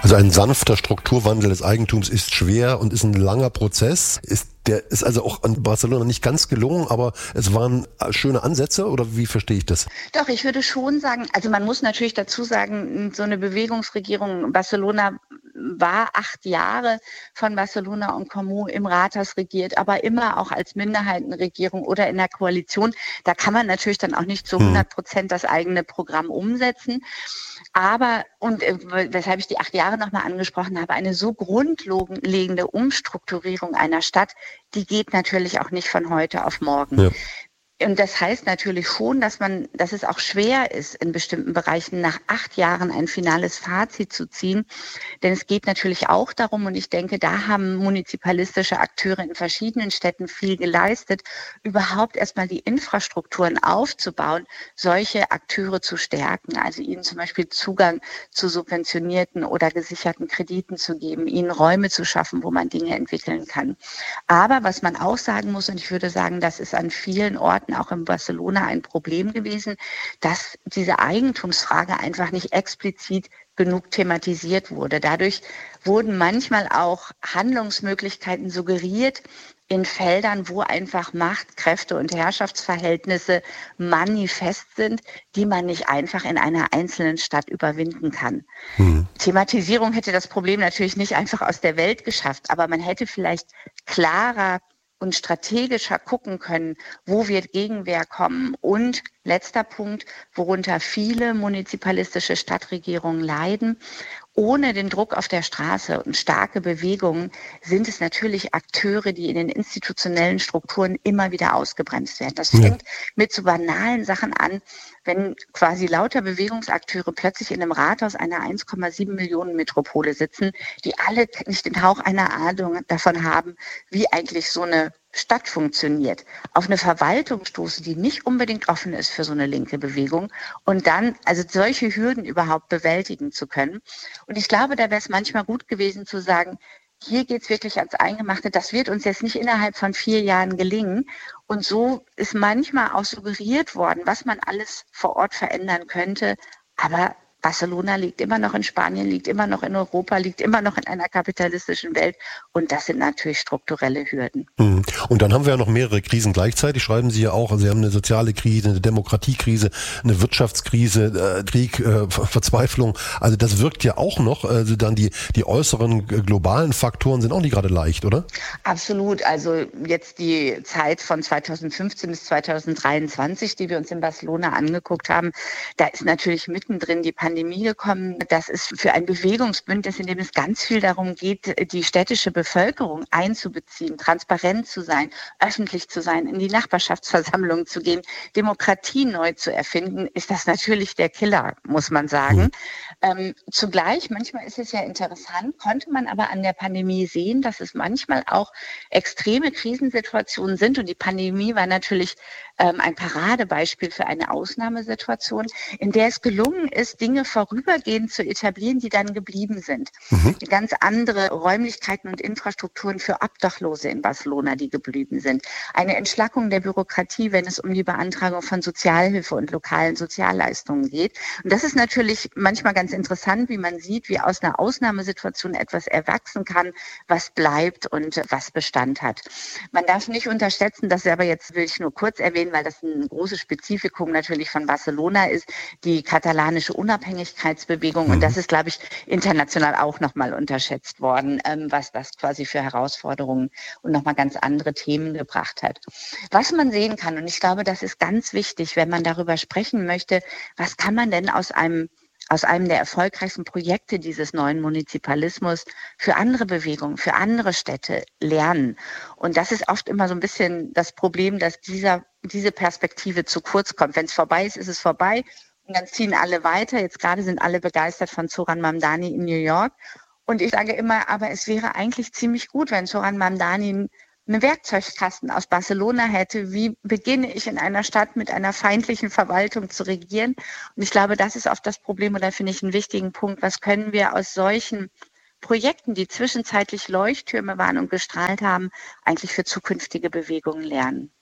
Also ein sanfter Strukturwandel des Eigentums ist schwer und ist ein langer Prozess. Der ist also auch an Barcelona nicht ganz gelungen, aber es waren schöne Ansätze, oder wie verstehe ich das? Doch, ich würde schon sagen, also man muss natürlich dazu sagen, so eine Bewegungsregierung, Barcelona war 8 Jahre von Barcelona und Comú im Rathaus regiert, aber immer auch als Minderheitenregierung oder in der Koalition. Da kann man natürlich dann auch nicht zu 100% das eigene Programm umsetzen. Aber, weshalb ich die 8 Jahre nochmal angesprochen habe, eine so grundlegende Umstrukturierung einer Stadt, die geht natürlich auch nicht von heute auf morgen. Ja. Und das heißt natürlich schon, dass es auch schwer ist, in bestimmten Bereichen nach 8 Jahren ein finales Fazit zu ziehen. Denn es geht natürlich auch darum, und ich denke, da haben munizipalistische Akteure in verschiedenen Städten viel geleistet, überhaupt erstmal die Infrastrukturen aufzubauen, solche Akteure zu stärken, also ihnen zum Beispiel Zugang zu subventionierten oder gesicherten Krediten zu geben, ihnen Räume zu schaffen, wo man Dinge entwickeln kann. Aber was man auch sagen muss, und ich würde sagen, das ist an vielen Orten auch in Barcelona ein Problem gewesen, dass diese Eigentumsfrage einfach nicht explizit genug thematisiert wurde. Dadurch wurden manchmal auch Handlungsmöglichkeiten suggeriert in Feldern, wo einfach Macht, Kräfte und Herrschaftsverhältnisse manifest sind, die man nicht einfach in einer einzelnen Stadt überwinden kann. Thematisierung hätte das Problem natürlich nicht einfach aus der Welt geschafft, aber man hätte vielleicht klarer und strategischer gucken können, wo wird Gegenwehr kommen. Und letzter Punkt, worunter viele munizipalistische Stadtregierungen leiden. Ohne den Druck auf der Straße und starke Bewegungen sind es natürlich Akteure, die in den institutionellen Strukturen immer wieder ausgebremst werden. Das fängt mit so banalen Sachen an, wenn quasi lauter Bewegungsakteure plötzlich in einem Rathaus einer 1,7 Millionen Metropole sitzen, die alle nicht den Hauch einer Ahnung davon haben, wie eigentlich so eine Stadt funktioniert, auf eine Verwaltung stoßen, die nicht unbedingt offen ist für so eine linke Bewegung und dann also solche Hürden überhaupt bewältigen zu können. Und ich glaube, da wäre es manchmal gut gewesen zu sagen, hier geht's wirklich ans Eingemachte. Das wird uns jetzt nicht innerhalb von 4 Jahren gelingen. Und so ist manchmal auch suggeriert worden, was man alles vor Ort verändern könnte. Aber Barcelona liegt immer noch in Spanien, liegt immer noch in Europa, liegt immer noch in einer kapitalistischen Welt. Und das sind natürlich strukturelle Hürden. Und dann haben wir ja noch mehrere Krisen gleichzeitig, schreiben Sie ja auch. Also Sie haben eine soziale Krise, eine Demokratiekrise, eine Wirtschaftskrise, Krieg, Verzweiflung. Also das wirkt ja auch noch. Also dann die äußeren globalen Faktoren sind auch nicht gerade leicht, oder? Absolut. Also jetzt die Zeit von 2015 bis 2023, die wir uns in Barcelona angeguckt haben, da ist natürlich mittendrin die Pandemie gekommen. Das ist für ein Bewegungsbündnis, in dem es ganz viel darum geht, die städtische Bevölkerung einzubeziehen, transparent zu sein, öffentlich zu sein, in die Nachbarschaftsversammlungen zu gehen, Demokratie neu zu erfinden, ist das natürlich der Killer, muss man sagen. Zugleich, manchmal ist es ja interessant, konnte man aber an der Pandemie sehen, dass es manchmal auch extreme Krisensituationen sind. Und die Pandemie war natürlich ein Paradebeispiel für eine Ausnahmesituation, in der es gelungen ist, Dinge vorübergehend zu etablieren, die dann geblieben sind. Ganz andere Räumlichkeiten und Infrastrukturen für Obdachlose in Barcelona, die geblieben sind. Eine Entschlackung der Bürokratie, wenn es um die Beantragung von Sozialhilfe und lokalen Sozialleistungen geht. Und das ist natürlich manchmal ganz interessant, wie man sieht, wie aus einer Ausnahmesituation etwas erwachsen kann, was bleibt und was Bestand hat. Man darf nicht unterschätzen, das aber jetzt will ich nur kurz erwähnen, weil das ein großes Spezifikum natürlich von Barcelona ist, die katalanische Unabhängigkeitsbewegung. Und das ist, glaube ich, international auch nochmal unterschätzt worden, was das quasi für Herausforderungen und nochmal ganz andere Themen gebracht hat. Was man sehen kann, und ich glaube, das ist ganz wichtig, wenn man darüber sprechen möchte, was kann man denn aus einem der erfolgreichsten Projekte dieses neuen Munizipalismus für andere Bewegungen, für andere Städte lernen. Und das ist oft immer so ein bisschen das Problem, dass diese Perspektive zu kurz kommt. Wenn es vorbei ist, ist es vorbei. Und dann ziehen alle weiter. Jetzt gerade sind alle begeistert von Zoran Mamdani in New York. Und ich sage immer, aber es wäre eigentlich ziemlich gut, wenn Zoran Mamdani einen Werkzeugkasten aus Barcelona hätte. Wie beginne ich in einer Stadt mit einer feindlichen Verwaltung zu regieren? Und ich glaube, das ist oft das Problem, oder finde ich einen wichtigen Punkt. Was können wir aus solchen Projekten, die zwischenzeitlich Leuchttürme waren und gestrahlt haben, eigentlich für zukünftige Bewegungen lernen?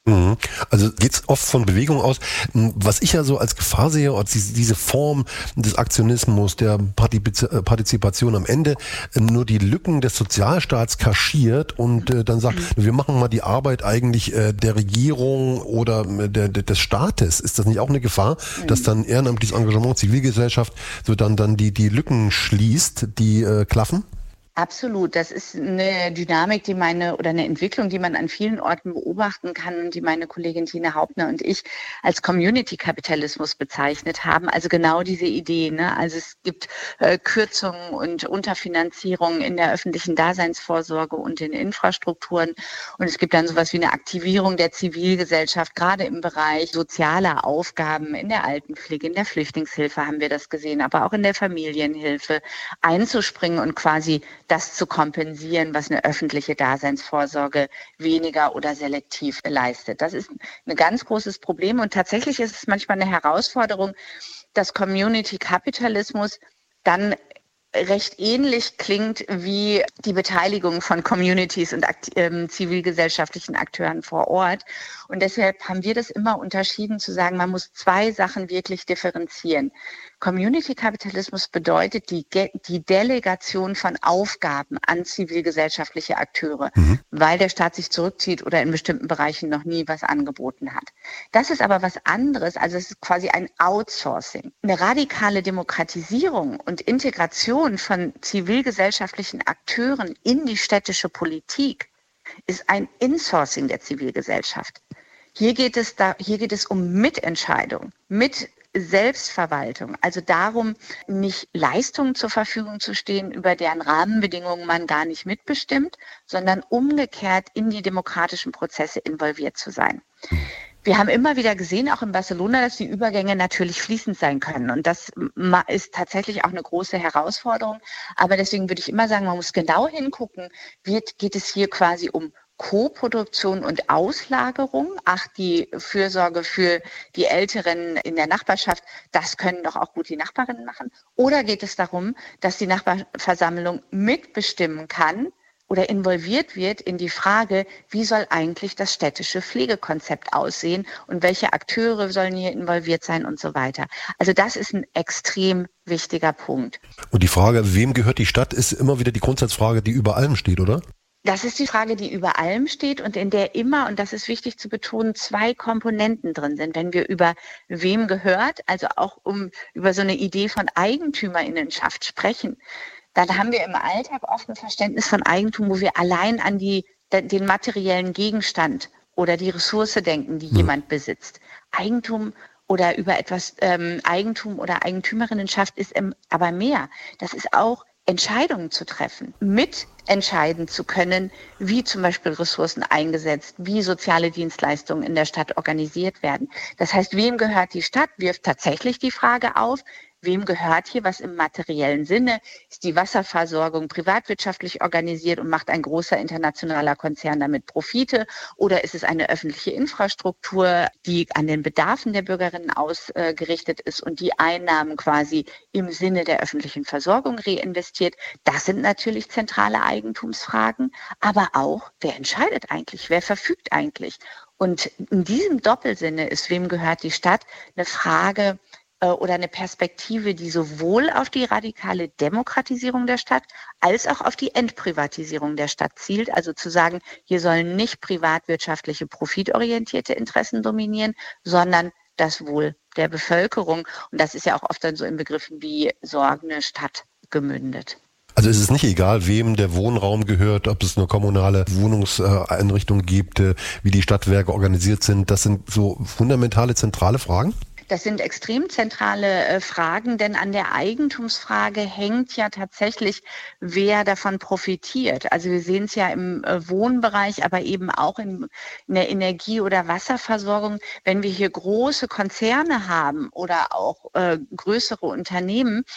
Mhm. Also geht's oft von Bewegung aus. Was ich ja so als Gefahr sehe, diese Form des Aktionismus, der Partizipation am Ende nur die Lücken des Sozialstaats kaschiert und dann sagt, wir machen mal die Arbeit eigentlich der Regierung oder des Staates. Ist das nicht auch eine Gefahr, dass dann ehrenamtliches Engagement, Zivilgesellschaft so dann die Lücken schließt, die klaffen? Absolut. Das ist eine Dynamik, oder eine Entwicklung, die man an vielen Orten beobachten kann und die meine Kollegin Tina Hauptner und ich als Community-Kapitalismus bezeichnet haben. Also genau diese Idee, ne? Also es gibt Kürzungen und Unterfinanzierungen in der öffentlichen Daseinsvorsorge und in Infrastrukturen. Und es gibt dann sowas wie eine Aktivierung der Zivilgesellschaft, gerade im Bereich sozialer Aufgaben, in der Altenpflege, in der Flüchtlingshilfe haben wir das gesehen, aber auch in der Familienhilfe einzuspringen und quasi das zu kompensieren, was eine öffentliche Daseinsvorsorge weniger oder selektiv leistet. Das ist ein ganz großes Problem und tatsächlich ist es manchmal eine Herausforderung, dass Community-Kapitalismus dann recht ähnlich klingt wie die Beteiligung von Communities und zivilgesellschaftlichen Akteuren vor Ort. Und deshalb haben wir das immer unterschieden zu sagen, man muss zwei Sachen wirklich differenzieren. Community-Kapitalismus bedeutet die Delegation von Aufgaben an zivilgesellschaftliche Akteure, weil der Staat sich zurückzieht oder in bestimmten Bereichen noch nie was angeboten hat. Das ist aber was anderes, also es ist quasi ein Outsourcing. Eine radikale Demokratisierung und Integration von zivilgesellschaftlichen Akteuren in die städtische Politik ist ein Insourcing der Zivilgesellschaft. Hier geht es um Mitentscheidung, mit Selbstverwaltung, also darum, nicht Leistungen zur Verfügung zu stehen, über deren Rahmenbedingungen man gar nicht mitbestimmt, sondern umgekehrt in die demokratischen Prozesse involviert zu sein. Wir haben immer wieder gesehen, auch in Barcelona, dass die Übergänge natürlich fließend sein können. Und das ist tatsächlich auch eine große Herausforderung. Aber deswegen würde ich immer sagen, man muss genau hingucken, geht es hier quasi um Co-Produktion und Auslagerung. Ach, die Fürsorge für die Älteren in der Nachbarschaft, das können doch auch gut die Nachbarinnen machen. Oder geht es darum, dass die Nachbarversammlung mitbestimmen kann, oder involviert wird in die Frage, wie soll eigentlich das städtische Pflegekonzept aussehen und welche Akteure sollen hier involviert sein und so weiter. Also das ist ein extrem wichtiger Punkt. Und die Frage, wem gehört die Stadt, ist immer wieder die Grundsatzfrage, die über allem steht, oder? Das ist die Frage, die über allem steht und in der immer, und das ist wichtig zu betonen, zwei Komponenten drin sind. Wenn wir über wem gehört, also auch über so eine Idee von Eigentümerinnenschaft sprechen, dann haben wir im Alltag oft ein Verständnis von Eigentum, wo wir allein an den materiellen Gegenstand oder die Ressource denken, die jemand besitzt. Eigentum oder über etwas Eigentum oder Eigentümerinnenschaft ist aber mehr. Das ist auch Entscheidungen zu treffen, mitentscheiden zu können, wie zum Beispiel Ressourcen eingesetzt, wie soziale Dienstleistungen in der Stadt organisiert werden. Das heißt, wem gehört die Stadt, wirft tatsächlich die Frage auf, wem gehört hier was im materiellen Sinne? Ist die Wasserversorgung privatwirtschaftlich organisiert und macht ein großer internationaler Konzern damit Profite? Oder ist es eine öffentliche Infrastruktur, die an den Bedarfen der Bürgerinnen ausgerichtet ist und die Einnahmen quasi im Sinne der öffentlichen Versorgung reinvestiert? Das sind natürlich zentrale Eigentumsfragen. Aber auch, wer entscheidet eigentlich? Wer verfügt eigentlich? Und in diesem Doppelsinne ist, wem gehört die Stadt, eine Frage oder eine Perspektive, die sowohl auf die radikale Demokratisierung der Stadt als auch auf die Entprivatisierung der Stadt zielt. Also zu sagen, hier sollen nicht privatwirtschaftliche, profitorientierte Interessen dominieren, sondern das Wohl der Bevölkerung. Und das ist ja auch oft dann so in Begriffen wie sorgende Stadt gemündet. Also ist es nicht egal, wem der Wohnraum gehört, ob es eine kommunale Wohnungseinrichtung gibt, wie die Stadtwerke organisiert sind. Das sind so fundamentale, zentrale Fragen? Das sind extrem zentrale Fragen, denn an der Eigentumsfrage hängt ja tatsächlich, wer davon profitiert. Also wir sehen es ja im Wohnbereich, aber eben auch in der Energie- oder Wasserversorgung. Wenn wir hier große Konzerne haben oder auch größere Unternehmen,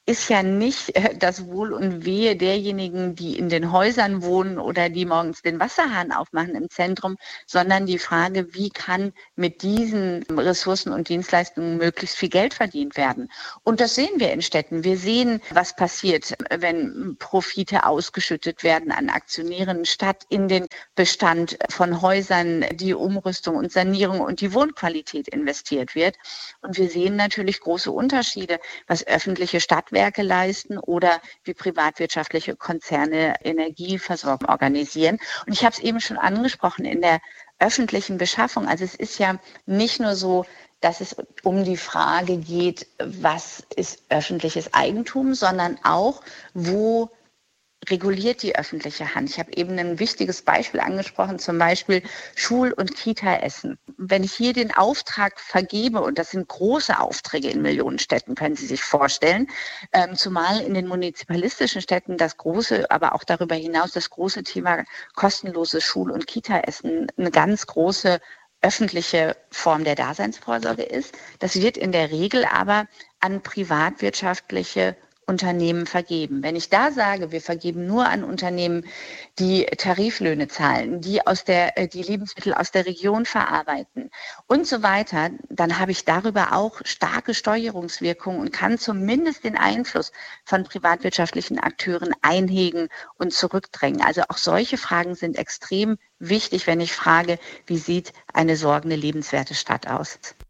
ist ja nicht das Wohl und Wehe derjenigen, die in den Häusern wohnen oder die morgens den Wasserhahn aufmachen im Zentrum, sondern die Frage, wie kann mit diesen Ressourcen und Dienstleistungen möglichst viel Geld verdient werden. Und das sehen wir in Städten. Wir sehen, was passiert, wenn Profite ausgeschüttet werden an Aktionären, statt in den Bestand von Häusern, die Umrüstung und Sanierung und die Wohnqualität investiert wird. Und wir sehen natürlich große Unterschiede, was öffentliche Stadtwerke leisten oder wie privatwirtschaftliche Konzerne Energieversorgung organisieren. Und ich habe es eben schon angesprochen in der öffentlichen Beschaffung. Also es ist ja nicht nur so, dass es um die Frage geht, was ist öffentliches Eigentum, sondern auch, wo reguliert die öffentliche Hand. Ich habe eben ein wichtiges Beispiel angesprochen, zum Beispiel Schul- und Kita-Essen. Wenn ich hier den Auftrag vergebe, und das sind große Aufträge in Millionenstädten, können Sie sich vorstellen, zumal in den munizipalistischen Städten das große, aber auch darüber hinaus das große Thema kostenloses Schul- und Kita-Essen eine ganz große öffentliche Form der Daseinsvorsorge ist. Das wird in der Regel aber an privatwirtschaftliche Unternehmen vergeben. Wenn ich da sage, wir vergeben nur an Unternehmen, die Tariflöhne zahlen, die die Lebensmittel aus der Region verarbeiten und so weiter, dann habe ich darüber auch starke Steuerungswirkungen und kann zumindest den Einfluss von privatwirtschaftlichen Akteuren einhegen und zurückdrängen. Also auch solche Fragen sind extrem wichtig, wenn ich frage, wie sieht eine sorgende, lebenswerte Stadt aus?